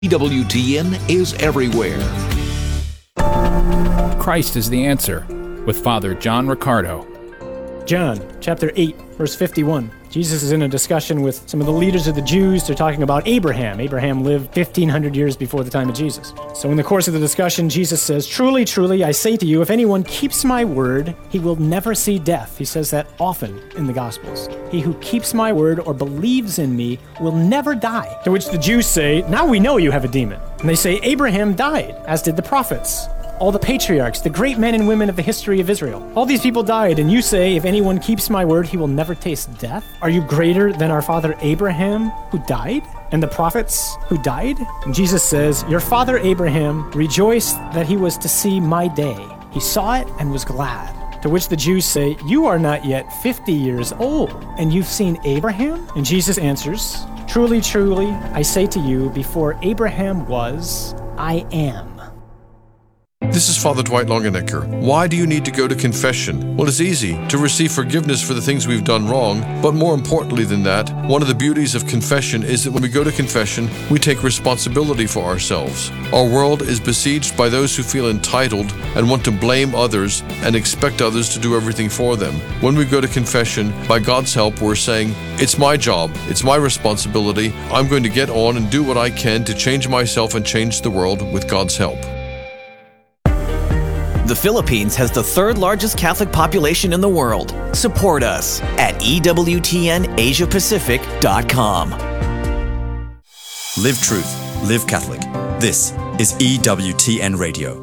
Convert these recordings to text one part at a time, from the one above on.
EWTN is everywhere. Christ is the answer, with Father John Riccardo. John, chapter 8, verse 51. Jesus is in a discussion with some of the leaders of the Jews. They're talking about Abraham. Abraham lived 1,500 years before the time of Jesus. So in the course of the discussion, Jesus says, "Truly, truly, I say to you, if anyone keeps my word, he will never see death." He says that often in the Gospels. "He who keeps my word or believes in me will never die." To which the Jews say, "Now we know you have a demon." And they say, "Abraham died, as did the prophets. All the patriarchs, the great men and women of the history of Israel. All these people died, and you say, if anyone keeps my word, he will never taste death? Are you greater than our father Abraham, who died? And the prophets who died?" And Jesus says, "Your father Abraham rejoiced that he was to see my day. He saw it and was glad." To which the Jews say, "You are not yet 50 years old, and you've seen Abraham?" And Jesus answers, "Truly, truly, I say to you, before Abraham was, I am." This is Father Dwight Longenecker. Why do you need to go to confession? Well, it's easy to receive forgiveness for the things we've done wrong, but more importantly than that, one of the beauties of confession is that when we go to confession, we take responsibility for ourselves. Our world is besieged by those who feel entitled and want to blame others and expect others to do everything for them. When we go to confession, by God's help, we're saying, it's my job, it's my responsibility, I'm going to get on and do what I can to change myself and change the world with God's help. The Philippines has the third largest Catholic population in the world. Support us at EWTNAsiaPacific.com. Live truth, live Catholic. This is EWTN Radio.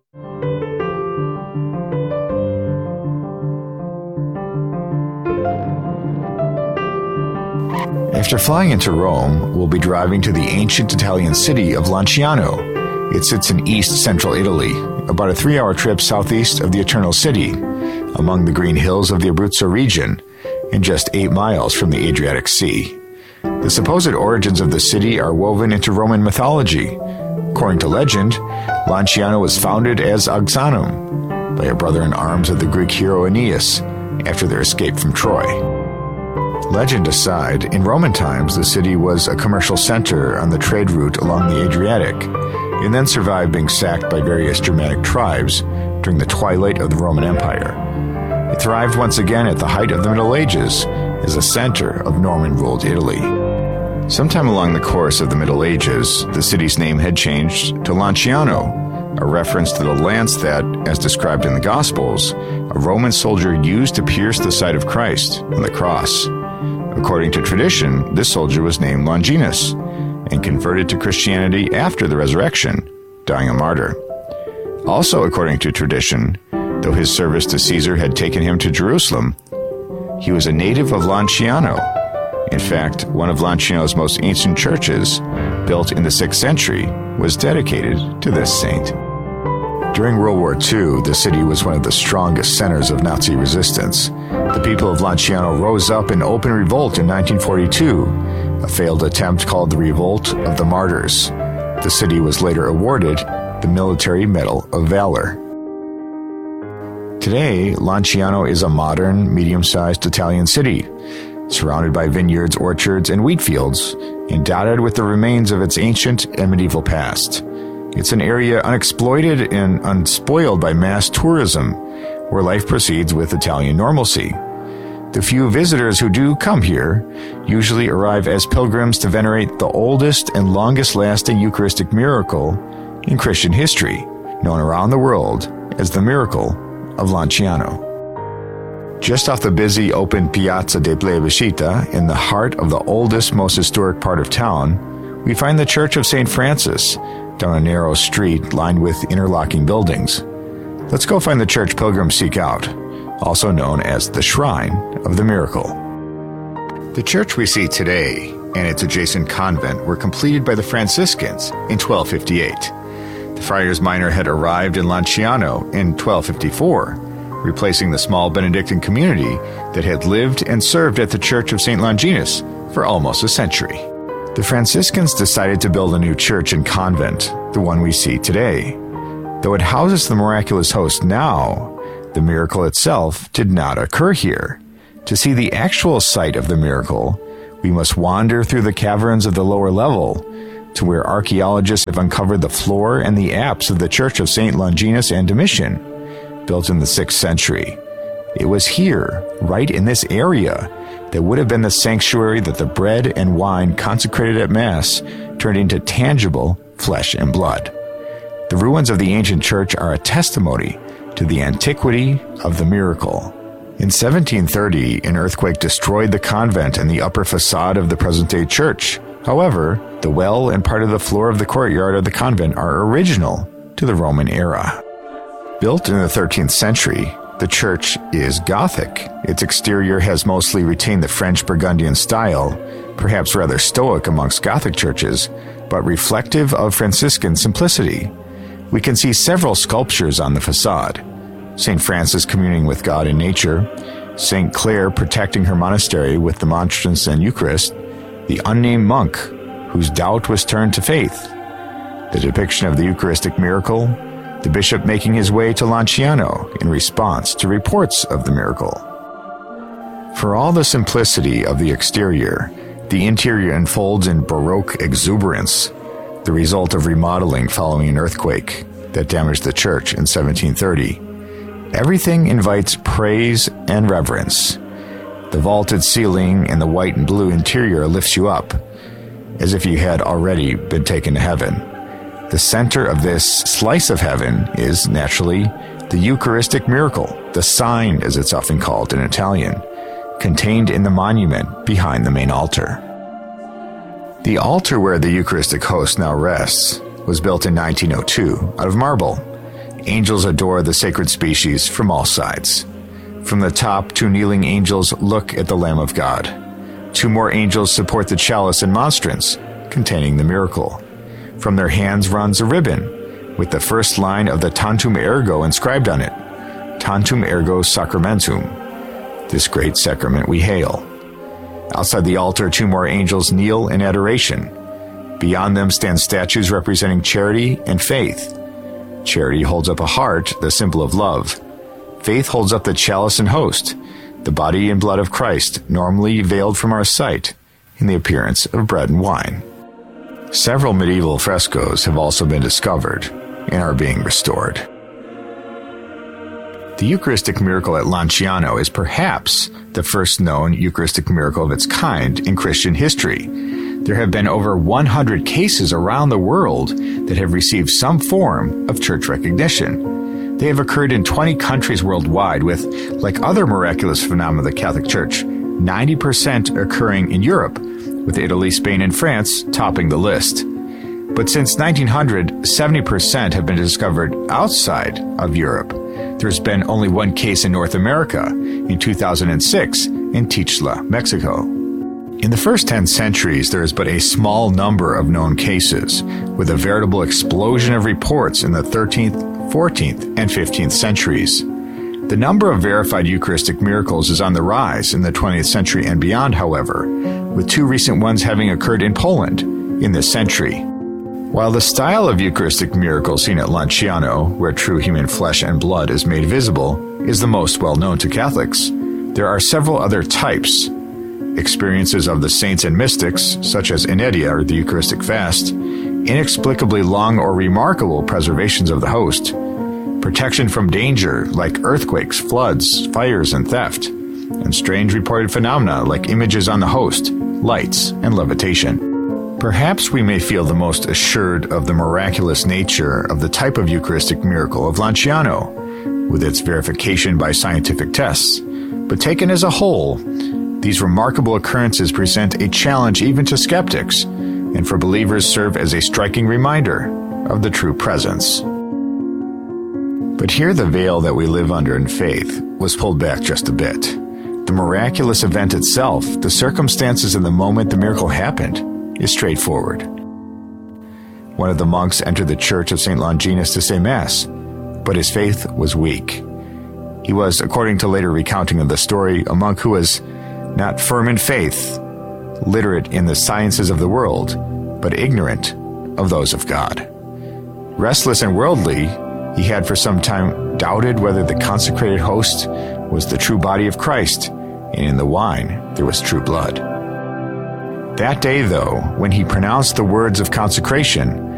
After flying into Rome, we'll be driving to the ancient Italian city of Lanciano. It sits in east-central Italy, about a 3-hour trip southeast of the Eternal City, among the green hills of the Abruzzo region, and just 8 miles from the Adriatic Sea. The supposed origins of the city are woven into Roman mythology. According to legend, Lanciano was founded as Oxanum by a brother-in-arms of the Greek hero Aeneas after their escape from Troy. Legend aside, in Roman times, the city was a commercial center on the trade route along the Adriatic, and then survived being sacked by various Germanic tribes during the twilight of the Roman Empire. It thrived once again at the height of the Middle Ages as a center of Norman-ruled Italy. Sometime along the course of the Middle Ages, the city's name had changed to Lanciano, a reference to the lance that, as described in the Gospels, a Roman soldier used to pierce the side of Christ on the cross. According to tradition, this soldier was named Longinus and converted to Christianity after the resurrection, dying a martyr. Also, according to tradition, though his service to Caesar had taken him to Jerusalem, he was a native of Lanciano. In fact, one of Lanciano's most ancient churches, built in the 6th century, was dedicated to this saint. During World War II, the city was one of the strongest centers of Nazi resistance. The people of Lanciano rose up in open revolt in 1942, a failed attempt called the Revolt of the Martyrs. The city was later awarded the Military Medal of Valor. Today, Lanciano is a modern, medium-sized Italian city, surrounded by vineyards, orchards, and wheat fields, and dotted with the remains of its ancient and medieval past. It's an area unexploited and unspoiled by mass tourism, where life proceeds with Italian normalcy. The few visitors who do come here usually arrive as pilgrims to venerate the oldest and longest-lasting Eucharistic miracle in Christian history, known around the world as the Miracle of Lanciano. Just off the busy open Piazza de Plebiscita, in the heart of the oldest, most historic part of town, we find the Church of St. Francis, down a narrow street lined with interlocking buildings. Let's go find the church pilgrims seek out, also known as the Shrine of the Miracle. The church we see today and its adjacent convent were completed by the Franciscans in 1258. The Friars Minor had arrived in Lanciano in 1254, replacing the small Benedictine community that had lived and served at the Church of St. Longinus for almost a century. The Franciscans decided to build a new church and convent, the one we see today. Though it houses the miraculous host now, the miracle itself did not occur here. To see the actual site of the miracle, we must wander through the caverns of the lower level, to where archaeologists have uncovered the floor and the apse of the Church of St. Longinus and Domitian, built in the 6th century. It was here, right in this area, that would have been the sanctuary that the bread and wine consecrated at Mass turned into tangible flesh and blood. The ruins of the ancient church are a testimony to the antiquity of the miracle. In 1730, an earthquake destroyed the convent and the upper facade of the present-day church. However, the well and part of the floor of the courtyard of the convent are original to the Roman era. Built in the 13th century, the church is Gothic. Its exterior has mostly retained the French Burgundian style, perhaps rather stoic amongst Gothic churches, but reflective of Franciscan simplicity. We can see several sculptures on the facade. St. Francis communing with God in nature, St. Clare protecting her monastery with the monstrance and Eucharist, the unnamed monk whose doubt was turned to faith, the depiction of the Eucharistic miracle, the bishop making his way to Lanciano in response to reports of the miracle. For all the simplicity of the exterior, the interior unfolds in Baroque exuberance, the result of remodeling following an earthquake that damaged the church in 1730. Everything invites praise and reverence. The vaulted ceiling and the white and blue interior lifts you up, as if you had already been taken to heaven. The center of this slice of heaven is, naturally, the Eucharistic miracle, the sign, as it's often called in Italian, contained in the monument behind the main altar. The altar where the Eucharistic host now rests was built in 1902 out of marble. Angels adore the sacred species from all sides. From the top, 2 kneeling angels look at the Lamb of God. 2 more angels support the chalice and monstrance containing the miracle. From their hands runs a ribbon with the first line of the Tantum Ergo inscribed on it, Tantum Ergo Sacramentum, this great sacrament we hail. Outside the altar, 2 more angels kneel in adoration. Beyond them stand statues representing charity and faith. Charity holds up a heart, the symbol of love. Faith holds up the chalice and host, the body and blood of Christ, normally veiled from our sight in the appearance of bread and wine. Several medieval frescoes have also been discovered and are being restored. The Eucharistic miracle at Lanciano is perhaps the first known Eucharistic miracle of its kind in Christian history. There have been over 100 cases around the world that have received some form of church recognition. They have occurred in 20 countries worldwide with, like other miraculous phenomena of the Catholic Church, 90% occurring in Europe, with Italy, Spain, and France topping the list. But since 1900, 70% have been discovered outside of Europe. There's been only 1 case in North America in 2006 in Tixla, Mexico. In the first 10 centuries, there is but a small number of known cases, with a veritable explosion of reports in the 13th, 14th, and 15th centuries. The number of verified Eucharistic miracles is on the rise in the 20th century and beyond, however, with 2 recent ones having occurred in Poland in this century. While the style of Eucharistic miracles seen at Lanciano, where true human flesh and blood is made visible, is the most well known to Catholics, there are several other types. Experiences of the saints and mystics, such as Inedia or the Eucharistic fast, inexplicably long or remarkable preservations of the host, protection from danger like earthquakes, floods, fires, and theft, and strange reported phenomena like images on the host, lights, and levitation. Perhaps we may feel the most assured of the miraculous nature of the type of Eucharistic miracle of Lanciano, with its verification by scientific tests, but taken as a whole, these remarkable occurrences present a challenge even to skeptics, and for believers serve as a striking reminder of the true presence. But here the veil that we live under in faith was pulled back just a bit. The miraculous event itself, the circumstances in the moment the miracle happened, is straightforward. One of the monks entered the church of St. Longinus to say Mass, but his faith was weak. He was, according to later recounting of the story, a monk who was not firm in faith, literate in the sciences of the world, but ignorant of those of God. Restless and worldly, he had for some time doubted whether the consecrated host was the true body of Christ, and in the wine there was true blood. That day, though, when he pronounced the words of consecration,